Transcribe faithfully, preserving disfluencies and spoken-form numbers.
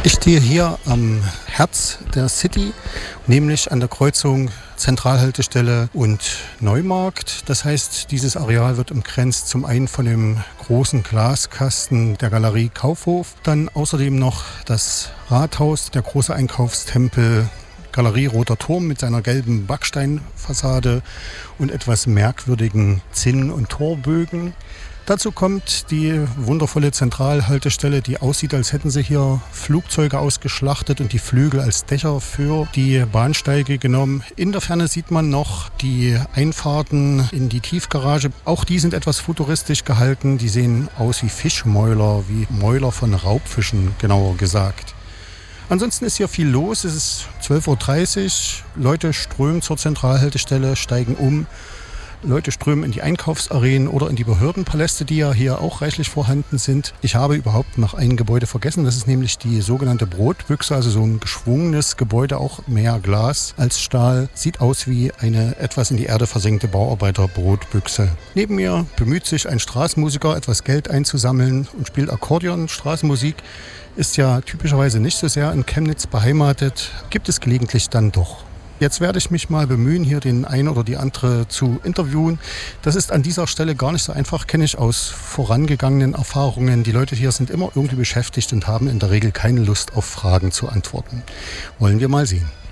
Ich stehe hier am Herz der City, nämlich an der Kreuzung Zentralhaltestelle und Neumarkt. Das heißt, dieses Areal wird umgrenzt zum einen von dem großen Glaskasten der Galerie Kaufhof, dann außerdem noch das Rathaus, der große Einkaufstempel Galerie Roter Turm mit seiner gelben Backsteinfassade und etwas merkwürdigen Zinn- und Torbögen. Dazu kommt die wundervolle Zentralhaltestelle, die aussieht, als hätten sie hier Flugzeuge ausgeschlachtet und die Flügel als Dächer für die Bahnsteige genommen. In der Ferne sieht man noch die Einfahrten in die Tiefgarage. Auch die sind etwas futuristisch gehalten. Die sehen aus wie Fischmäuler, wie Mäuler von Raubfischen, genauer gesagt. Ansonsten ist hier viel los. Es ist zwölf Uhr dreißig. Leute strömen zur Zentralhaltestelle, steigen um. Leute strömen in die Einkaufsarenen oder in die Behördenpaläste, die ja hier auch reichlich vorhanden sind. Ich habe überhaupt noch ein Gebäude vergessen. Das ist nämlich die sogenannte Brotbüchse, also so ein geschwungenes Gebäude, auch mehr Glas als Stahl. Sieht aus wie eine etwas in die Erde versenkte Bauarbeiter-Brotbüchse. Neben mir bemüht sich ein Straßenmusiker, etwas Geld einzusammeln und spielt Akkordeon. Straßenmusik ist ja typischerweise nicht so sehr in Chemnitz beheimatet, gibt es gelegentlich dann doch. Jetzt werde ich mich mal bemühen, hier den einen oder die andere zu interviewen. Das ist an dieser Stelle gar nicht so einfach, kenne ich aus vorangegangenen Erfahrungen. Die Leute hier sind immer irgendwie beschäftigt und haben in der Regel keine Lust auf Fragen zu antworten. Wollen wir mal sehen.